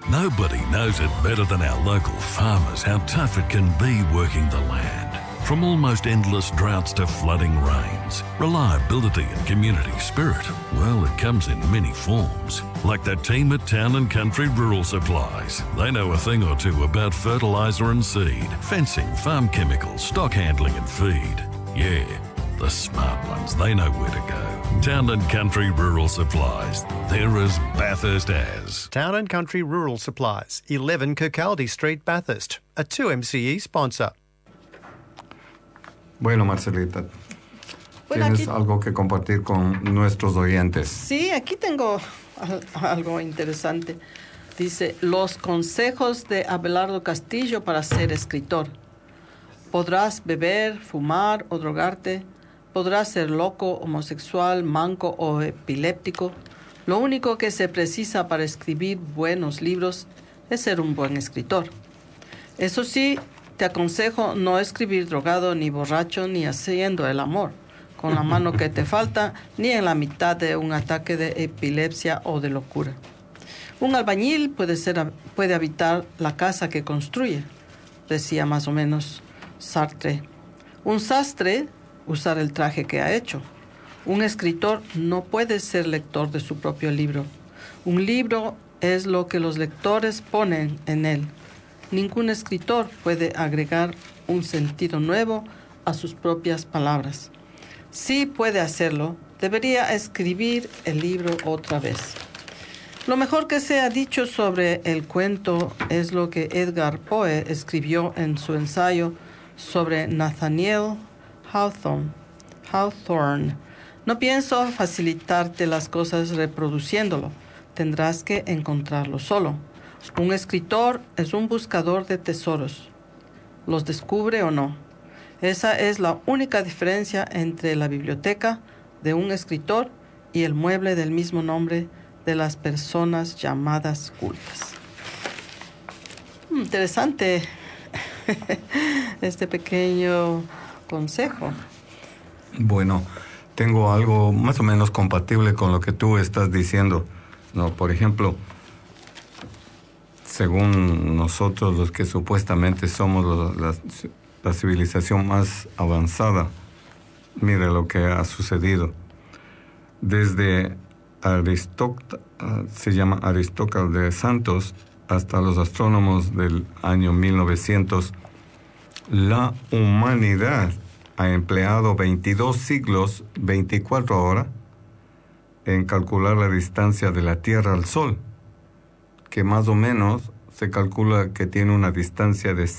Nobody knows it better than our local farmers how tough it can be working the land. From almost endless droughts to flooding rains, reliability and community spirit, well, it comes in many forms. Like the team at Town and Country Rural Supplies. They know a thing or two about fertiliser and seed, fencing, farm chemicals, stock handling and feed. Yeah, the smart ones, they know where to go. Town and Country Rural Supplies. They're as Bathurst as. Town and Country Rural Supplies, 11 Kirkcaldy Street, Bathurst. A 2MCE sponsor. Bueno, Marcelita, Bueno, ¿tienes aquí- algo que compartir con nuestros oyentes? Sí, aquí tengo algo interesante. Dice, los consejos de Abelardo Castillo para ser escritor. Podrás beber, fumar o drogarte. Podrás ser loco, homosexual, manco o epiléptico. Lo único que se precisa para escribir buenos libros es ser un buen escritor. Eso sí, te aconsejo no escribir drogado, ni borracho, ni haciendo el amor, con la mano que te falta, ni en la mitad de un ataque de epilepsia o de locura. Un albañil puede habitar la casa que construye, decía más o menos Sartre. Un sastre, usar el traje que ha hecho. Un escritor no puede ser lector de su propio libro. Un libro es lo que los lectores ponen en él. Ningún escritor puede agregar un sentido nuevo a sus propias palabras. Si puede hacerlo, debería escribir el libro otra vez. Lo mejor que se ha dicho sobre el cuento es lo que Edgar Poe escribió en su ensayo sobre Nathaniel Hawthorne. No pienso facilitarte las cosas reproduciéndolo. Tendrás que encontrarlo solo. Un escritor es un buscador de tesoros. ¿Los descubre o no? Esa es la única diferencia entre la biblioteca de un escritor y el mueble del mismo nombre de las personas llamadas cultas. Interesante este pequeño consejo. Bueno, tengo algo más o menos compatible con lo que tú estás diciendo. No, por ejemplo, según nosotros, los que supuestamente somos la civilización más avanzada, mire lo que ha sucedido. Desde se llama Aristóteles de Santos, hasta los astrónomos del año 1900, la humanidad ha empleado 22 siglos, 24 ahora, en calcular la distancia de la Tierra al Sol, que más o menos se calcula que tiene una distancia de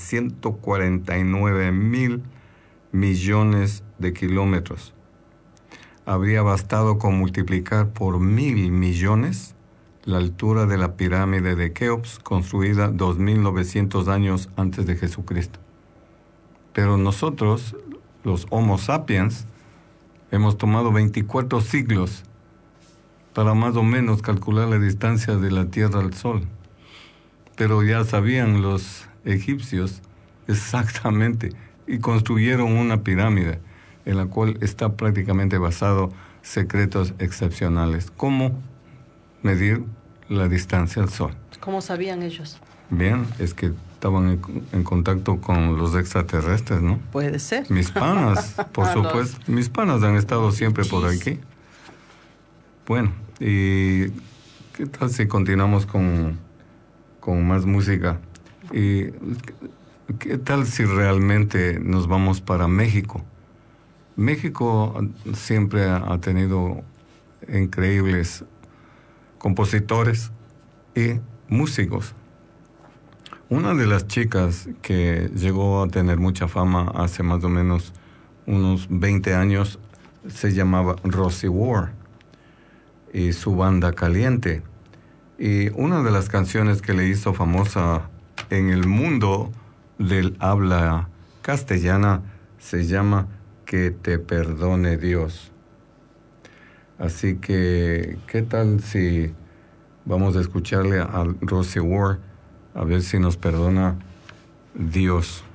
149,000 millones de kilómetros. Habría bastado con multiplicar por 1,000 millones la altura de la pirámide de Keops, construida 2,900 años antes de Jesucristo. Pero nosotros, los Homo sapiens, hemos tomado 24 siglos para más o menos calcular la distancia de la Tierra al Sol. Pero ya sabían los egipcios exactamente y construyeron una pirámide en la cual está prácticamente basado secretos excepcionales. ¿Cómo medir la distancia al Sol? ¿Cómo sabían ellos? Bien, es que estaban en contacto con los extraterrestres, ¿no? Puede ser. Mis panas, por supuesto. Mis panas han estado siempre por aquí. Bueno, ¿y qué tal si continuamos con más música? ¿Y qué tal si realmente nos vamos para México? México siempre ha tenido increíbles compositores y músicos. Una de las chicas que llegó a tener mucha fama hace más o menos unos 20 años se llamaba Rosie Ward y su banda Caliente. Y una de las canciones que le hizo famosa en el mundo del habla castellana se llama Que te perdone Dios. Así que, ¿qué tal si vamos a escucharle a Rosie Ward a ver si nos perdona Dios?